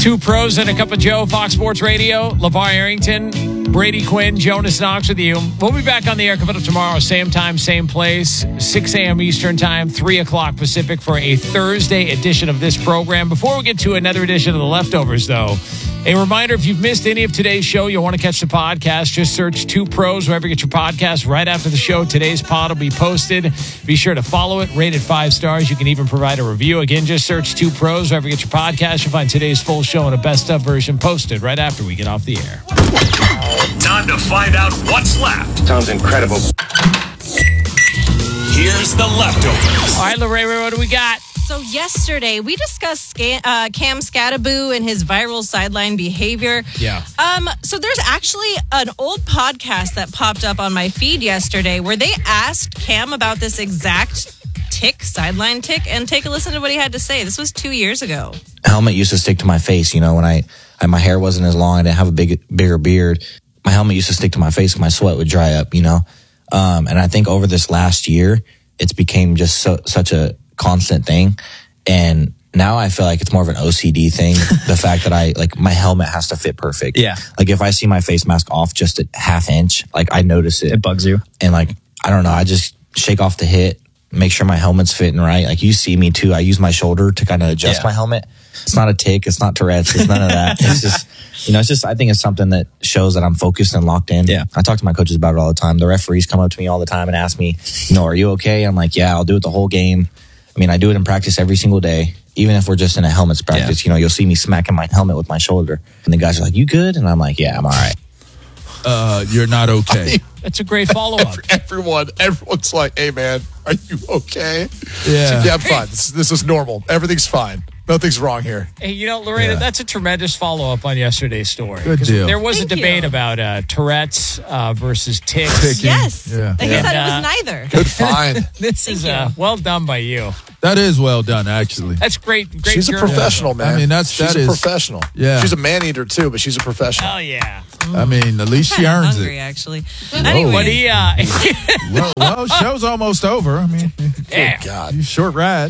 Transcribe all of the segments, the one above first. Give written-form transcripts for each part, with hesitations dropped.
Two pros and a cup of Joe, Fox Sports Radio. LeVar Arrington, Brady Quinn, Jonas Knox with you. We'll be back on the air coming up tomorrow, same time, same place, 6 a.m. Eastern time, 3 o'clock Pacific for a Thursday edition of this program. Before we get to another edition of The Leftovers, though, a reminder, if you've missed any of today's show, you'll want to catch the podcast, just search Two Pros wherever you get your podcast. Right after the show, today's pod will be posted. Be sure to follow it, rate it 5 stars. You can even provide a review. Again, just search Two Pros wherever you get your podcast. You'll find today's full show and a best-of version posted right after we get off the air. Time to find out what's left. Sounds incredible. Here's The Leftovers. All right, Lorraine, what do we got? So yesterday, we discussed Cam Skattebo and his viral sideline behavior. Yeah. So there's actually an old podcast that popped up on my feed yesterday where they asked Cam about this exact sideline tick, and take a listen to what he had to say. This was 2 years ago. Helmet used to stick to my face, when my hair wasn't as long, I didn't have a bigger beard. My helmet used to stick to my face and my sweat would dry up, And I think over this last year, it's became just such a constant thing. And now I feel like it's more of an OCD thing. The fact that my helmet has to fit perfect. Yeah. Like if I see my face mask off just a half inch, I notice it. It bugs you. And I don't know, I just shake off the hit, make sure my helmet's fitting right. You see me too. I use my shoulder to kind of adjust my helmet. It's not a tick. It's not Tourette's. It's none of that. It's just, I think it's something that shows that I'm focused and locked in. Yeah. I talk to my coaches about it all the time. The referees come up to me all the time and ask me, are you okay? I'm like, yeah, I'll do it the whole game. I do it in practice every single day. Even if we're just in a helmets practice, you'll see me smacking my helmet with my shoulder. And the guys are like, you good? And I'm like, yeah, I'm all right. You're not okay. That's a great follow-up. Everyone's like, hey, man, are you okay? Yeah. Yeah, I'm fine. This is normal. Everything's fine. Nothing's wrong here. Hey, Lorena, that's a tremendous follow-up on yesterday's story. Good deal. There was Thank a debate you. about Tourette's versus tics. Yes. Yeah. Like I said, it was neither. Good find. This is well done by you. That is well done, actually. That's great. She's a journalism. professional, man. She's a professional. Yeah. She's a man-eater, too, but she's a professional. Oh, yeah. At least she earns Hungry, it. actually. But Anyway, Well, show's almost over. yeah. God. You short ride.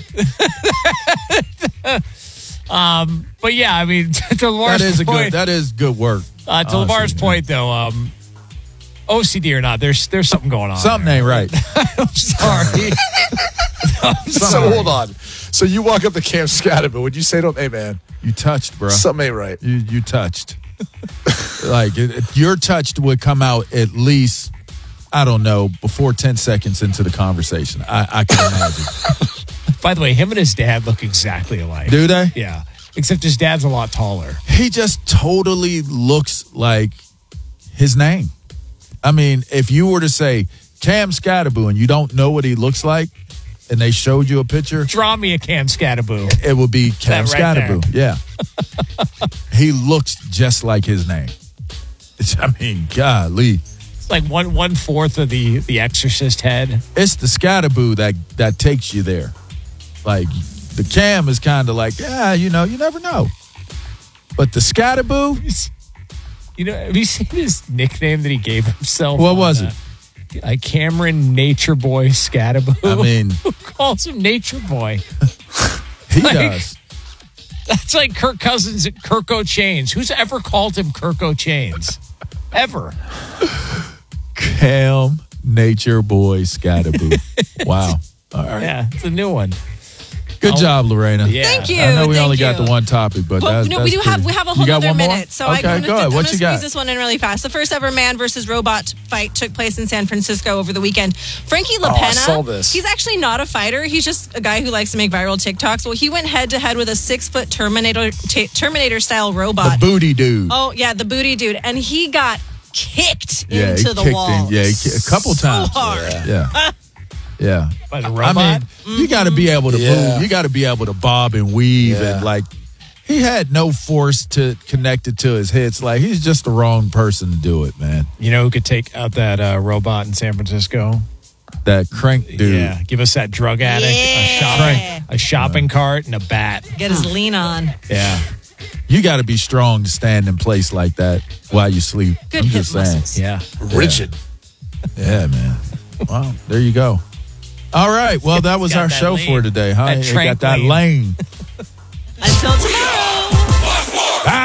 But yeah, to LeVar's point. That is good work. To LeVar's point, though, OCD or not, there's something going on. Something ain't right. I'm sorry. So hold on. So you walk up to Cam Skattebo. Would you say to him, hey, man, You touched, bro. something ain't right? You touched. Your touched would come out at least, I don't know, before 10 seconds into the conversation. I can imagine. By the way, him and his dad look exactly alike. Do they? Yeah. Except his dad's a lot taller. He just totally looks like his name. If you were to say Cam Skattebo and you don't know what he looks like, and they showed you a picture, Draw me a Cam Skattebo. it would be Cam That right Skattebo. Yeah. He looks just like his name. Golly. It's like one fourth of the Exorcist head. It's the Skattebo that takes you there. The Cam is kind of like, you never know. But the Skattebo, Have you seen his nickname that he gave himself? what was it? Cameron Nature Boy Skattebo. Who calls him Nature Boy? He does. That's like Kirk Cousins at Kirko Chains. Who's ever called him Kirko Chains? Ever. Cam Nature Boy Skattebo. Wow. All right. Yeah, it's a new one. Good job, Lorena. Yeah. Thank you. I know we Thank only you. got the one topic, but Well, that's we have a You whole got other one more? minute, so Okay, I'm go going ahead. to What you squeeze got? this one in really fast. The first ever man versus robot fight took place in San Francisco over the weekend. Frankie LaPena, I saw this. he's actually not a fighter. He's just a guy who likes to make viral TikToks. Well, he went head to head with a 6-foot Terminator style robot. The booty dude. Oh yeah, the booty dude, and he got kicked Yeah, into he the kicked wall. a couple times. So hard. Yeah. Yeah. By the robot? You got to be able to Yeah. move. You got to be able to bob and weave. Yeah. And he had no force to connect it to his hits. He's just the wrong person to do it, man. You know who could take out that robot in San Francisco? That crank dude. Yeah, give us that drug addict, Yeah. a shopping cart, and a bat. Get his lean on. Yeah. You got to be strong to stand in place like that while you sleep. Good I'm hip just saying. muscles. Yeah. Rigid. Yeah, man. Wow. There you go. All right. Well, that was Got our that show lane. for today, huh? That It got that trampoline. lane. Until tomorrow.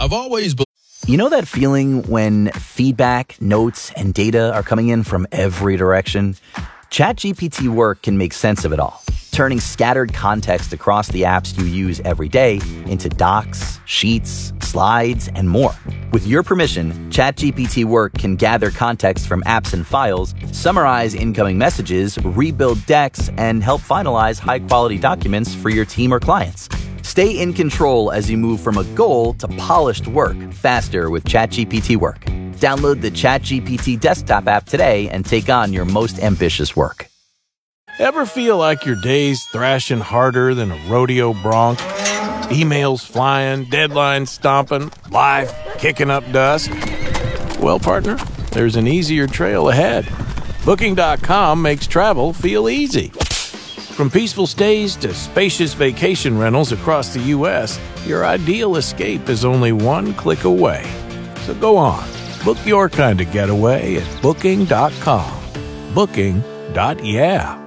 I've always You know that feeling when feedback, notes, and data are coming in from every direction? ChatGPT Work can make sense of it all, turning scattered context across the apps you use every day into docs, sheets, slides, and more. With your permission, ChatGPT Work can gather context from apps and files, summarize incoming messages, rebuild decks, and help finalize high-quality documents for your team or clients. Stay in control as you move from a goal to polished work faster with ChatGPT Work. Download the ChatGPT desktop app today and take on your most ambitious work. Ever feel like your day's thrashing harder than a rodeo bronc? Emails flying, deadlines stomping, life kicking up dust? Well, partner, there's an easier trail ahead. Booking.com makes travel feel easy. From peaceful stays to spacious vacation rentals across the U.S., your ideal escape is only one click away. So go on, book your kind of getaway at Booking.com. Booking.yeah.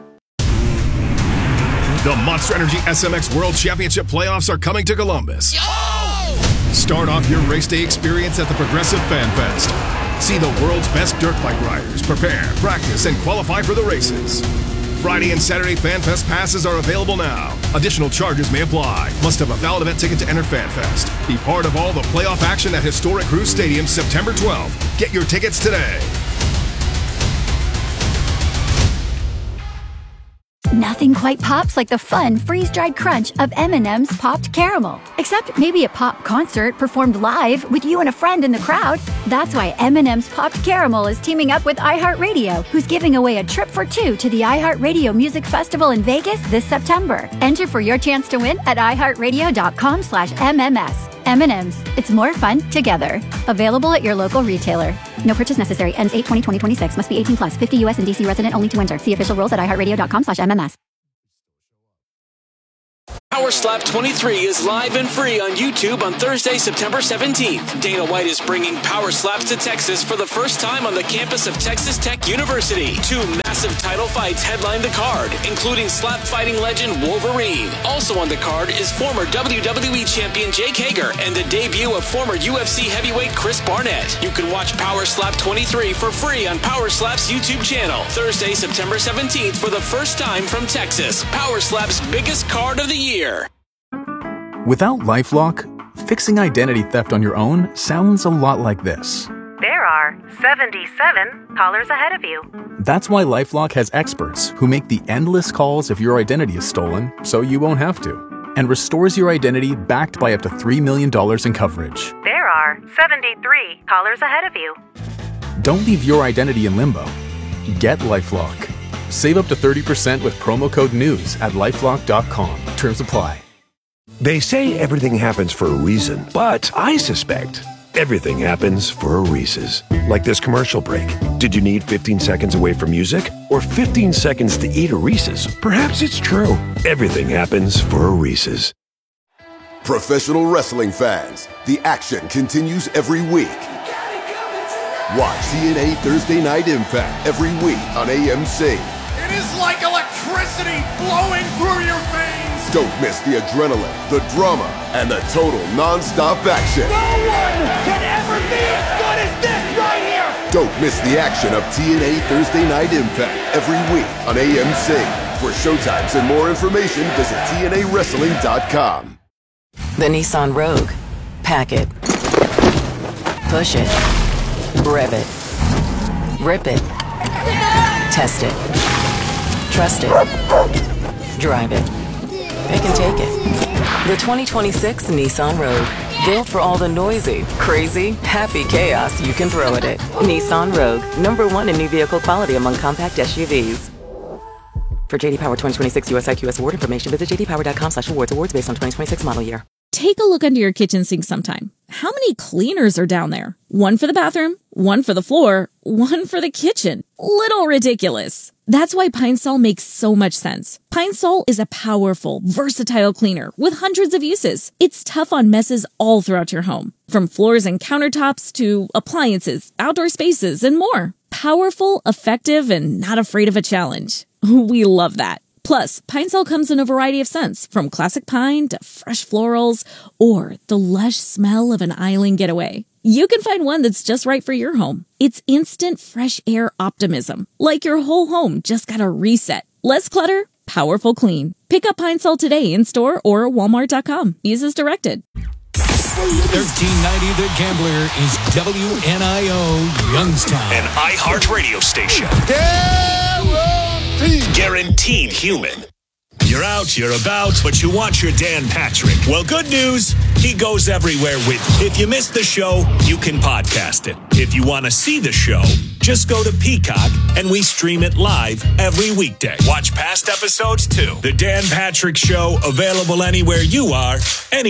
The Monster Energy SMX World Championship playoffs are coming to Columbus. Start off your race day experience at the Progressive Fan Fest. See the world's best dirt bike riders prepare, practice, and qualify for the races. Friday and Saturday Fan Fest passes are available now. Additional charges may apply. Must have a valid event ticket to enter Fan Fest. Be part of all the playoff action at Historic Cruise Stadium September 12th. Get your tickets today. Nothing quite pops like the fun freeze-dried crunch of M&M's Popped Caramel. Except maybe a pop concert performed live with you and a friend in the crowd. That's why M&M's Popped Caramel is teaming up with iHeartRadio, who's giving away a trip for two to the iHeartRadio Music Festival in Vegas this September. Enter for your chance to win at iHeartRadio.com/MMS. M&M's. It's more fun together. Available at your local retailer. No purchase necessary. Ends 8/20/2026. Must be 18 plus. 50 U.S. and D.C. resident only to enter. See official rules at iHeartRadio.com/MMS. Power Slap 23 is live and free on YouTube on Thursday, September 17th. Dana White is bringing Power Slaps to Texas for the first time on the campus of Texas Tech University. Two massive title fights headline the card, including slap fighting legend Wolverine. Also on the card is former WWE champion Jake Hager and the debut of former UFC heavyweight Chris Barnett. You can watch Power Slap 23 for free on Power Slap's YouTube channel. Thursday, September 17th for the first time from Texas. Power Slap's biggest card of the year. Without LifeLock, fixing identity theft on your own sounds a lot like this. There are 77 callers ahead of you. That's why LifeLock has experts who make the endless calls if your identity is stolen, so you won't have to, and restores your identity backed by up to $3 million in coverage. There are 73 callers ahead of you. Don't leave your identity in limbo. Get LifeLock. Save up to 30% with promo code NEWS at LifeLock.com. Terms apply. They say everything happens for a reason, but I suspect everything happens for a Reese's. Like this commercial break. Did you need 15 seconds away from music? Or 15 seconds to eat a Reese's? Perhaps it's true. Everything happens for a Reese's. Professional wrestling fans, the action continues every week. Watch TNA Thursday Night Impact every week on AMC. It is like electricity flowing through your veins. Don't miss the adrenaline, the drama, and the total non-stop action. No one can ever be as good as this right here. Don't miss the action of TNA Thursday Night Impact every week on AMC. For showtimes and more information, visit TNAWrestling.com. The Nissan Rogue. Pack it. Push it. Rev it. Rip it. Test it. Trust it. Drive it. Pick and take it. The 2026 Nissan Rogue. Built for all the noisy, crazy, happy chaos you can throw at it. Nissan Rogue. #1 in new vehicle quality among compact SUVs. For JD Power 2026 US IQS award information, visit jdpower.com/awards. Awards based on 2026 model year. Take a look under your kitchen sink sometime. How many cleaners are down there? One for the bathroom, one for the floor, one for the kitchen. Little ridiculous. That's why Pine Sol makes so much sense. Pine Sol is a powerful, versatile cleaner with hundreds of uses. It's tough on messes all throughout your home, from floors and countertops to appliances, outdoor spaces, and more. Powerful, effective, and not afraid of a challenge. We love that. Plus, Pine Sol comes in a variety of scents, from classic pine to fresh florals or the lush smell of an island getaway. You can find one that's just right for your home. It's instant fresh air optimism, like your whole home just got a reset. Less clutter, powerful clean. Pick up Pine Sol today in store or Walmart.com. Use as directed. 1390 The Gambler is WNIO Youngstown. An iHeartRadio station. Guaranteed human. You're out, you're about, but you want your Dan Patrick. Well, good news, he goes everywhere with you. If you missed the show, you can podcast it. If you want to see the show, just go to Peacock and we stream it live every weekday. Watch past episodes too. The Dan Patrick Show, available anywhere you are,